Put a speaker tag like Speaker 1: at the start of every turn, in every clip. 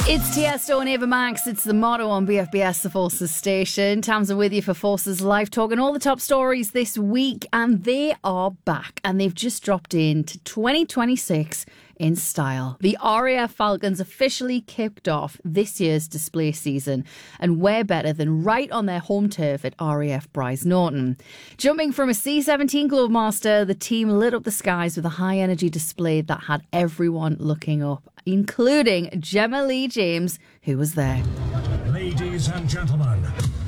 Speaker 1: It's Tiesto and Ava Max. It's the motto on BFBS, the Forces station. Tamsin with you for Forces Live Talk and all the top stories this week. And they are back and they've just dropped into 2026 in style. The RAF Falcons officially kicked off this year's display season, and where better than right on their home turf at RAF Bryce Norton. Jumping from a C-17 Globemaster, the team lit up the skies with a high-energy display that had everyone looking up, including Gemma Lee James, who was there.
Speaker 2: Ladies and gentlemen,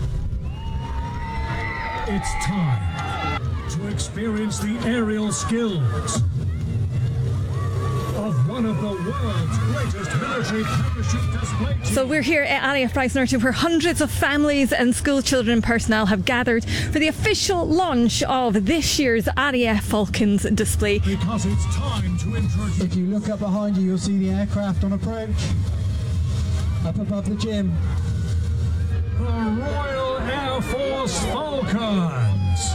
Speaker 2: it's time to experience the aerial skills of one of the world's greatest military parachute display teams.
Speaker 3: So we're here at RAF Bryce Norton, where hundreds of families and school children and personnel have gathered for the official launch of this year's RAF Falcons display.
Speaker 2: Because it's time to introduce...
Speaker 4: If you look up behind you, you'll see the aircraft on approach. Up above the gym.
Speaker 2: The Royal Air Force Falcons.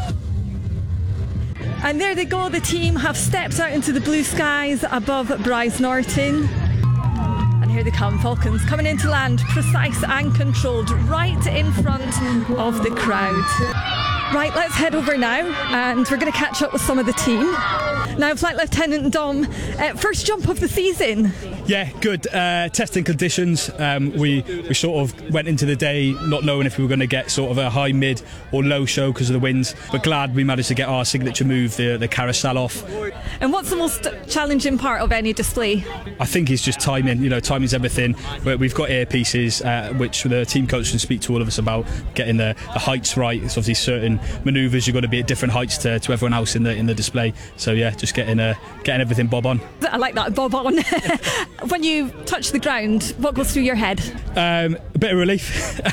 Speaker 3: And there they go, the team have stepped out into the blue skies above Bryce Norton. And here they come, Falcons coming into land, precise and controlled, right in front of the crowd. Right, let's head over now and we're going to catch up with some of the team. Now, Flight Lieutenant Dom, first jump of the season.
Speaker 5: Yeah, good. Testing conditions. We sort of went into the day not knowing if we were going to get sort of a high, mid or low show because of the winds, but glad we managed to get our signature move, the carousel, off.
Speaker 3: And what's the most challenging part of any display?
Speaker 5: I think it's just timing. You know, timing's everything. We've got earpieces, which the team coach can speak to all of us about, getting the heights right. It's obviously certain manoeuvres you've got to be at different heights to everyone else in the display. So yeah, just getting everything bob on.
Speaker 3: I like that, bob on. When you touch the ground, what goes through your head?
Speaker 5: A bit of relief.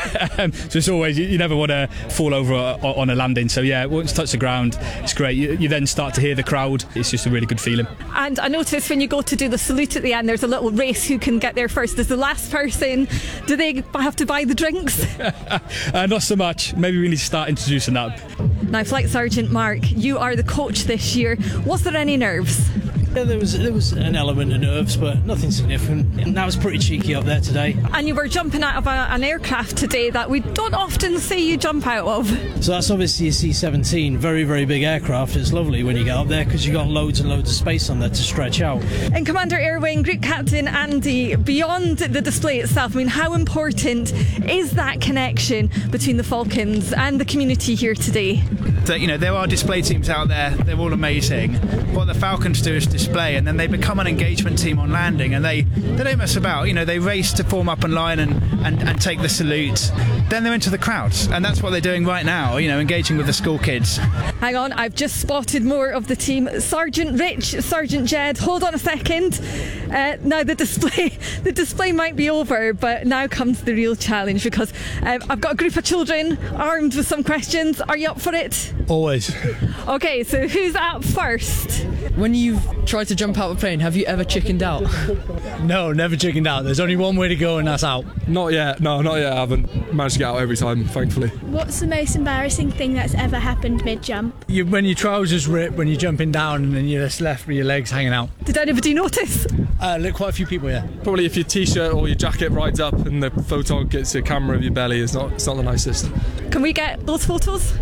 Speaker 5: So it's always, you never want to fall over on a landing. So yeah, once you touch the ground, it's great. You then start to hear the crowd. It's just a really good feeling. And
Speaker 3: I noticed when you go to do the salute at the end, there's a little race who can get there first. Is the last person, do they have to buy the drinks?
Speaker 5: Not so much. Maybe we need to start introducing that.
Speaker 3: Now, Flight Sergeant Mark, you are the coach this year. Was there any nerves?
Speaker 6: Yeah, there was an element of nerves, but nothing significant. And that was pretty cheeky up there today.
Speaker 3: And you were jumping out of an aircraft today that we don't often see you jump out of.
Speaker 6: So that's obviously a C-17, very, very big aircraft. It's lovely when you get up there because you've got loads and loads of space on there to stretch out.
Speaker 3: And Commander Air Wing Group Captain Andy, beyond the display itself, I mean, how important is that connection between the Falcons and the community here today?
Speaker 7: So, you know, there are display teams out there, they're all amazing. What the Falcons do is display, and then they become an engagement team on landing, and they don't mess about. You know, they race to form up in line and take the salute. Then they're into the crowds, and that's what they're doing right now, you know, engaging with the school kids.
Speaker 3: Hang on, I've just spotted more of the team. Sergeant Rich, Sergeant Jed, hold on a second. Now the display might be over, but now comes the real challenge, because I've got a group of children armed with some questions. Are you up for it?
Speaker 8: Always.
Speaker 3: Okay, so who's up first?
Speaker 8: When you've tried to jump out of a plane, have you ever chickened out?
Speaker 9: No, never chickened out. There's only one way to go, and that's out.
Speaker 10: Not yet. No, not yet. I haven't managed to get out every time, thankfully.
Speaker 11: What's the most embarrassing thing that's ever happened mid-jump?
Speaker 9: When your trousers rip, when you're jumping down, and then you're just left with your legs hanging out.
Speaker 3: Did anybody notice?
Speaker 9: Quite a few people, yeah.
Speaker 10: Probably if your t-shirt or your jacket rides up and the photon gets a camera of your belly, it's not the nicest.
Speaker 3: Can we get those photos?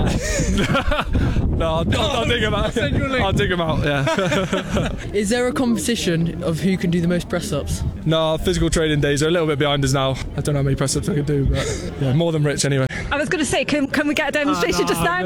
Speaker 10: No, I'll dig them out. I'll dig them out, yeah.
Speaker 8: Is there a competition of who can do the most press-ups?
Speaker 10: No, physical training days are a little bit behind us now. I don't know how many press-ups I can do, but yeah, more than Rich anyway.
Speaker 3: I was going to say, can we get a demonstration just now?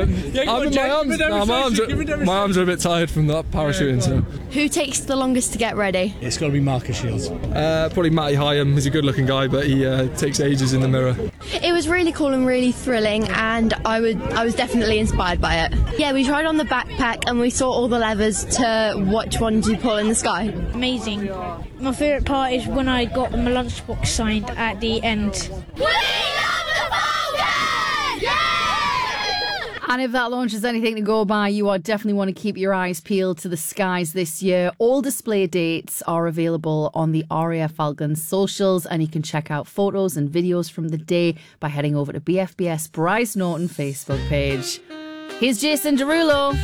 Speaker 10: My arms are a bit tired from that parachuting. So.
Speaker 11: Who takes the longest to get ready?
Speaker 9: It's got to be Marcus Shields.
Speaker 10: Probably Matty Hyam. He's a good-looking guy, but he takes ages in the mirror.
Speaker 11: It was really cool and really thrilling, and I was definitely inspired by it. Yeah, we tried on the backpack and we saw all the levers to watch ones you pull in the sky.
Speaker 12: Amazing. My favourite part is when I got my lunchbox signed at the end.
Speaker 1: We love the Falcons! Yeah! And if that launch is anything to go by, you are definitely want to keep your eyes peeled to the skies this year. All display dates are available on the RAF Falcons socials, and you can check out photos and videos from the day by heading over to BFBS Bryce Norton Facebook page. Here's Jason Derulo.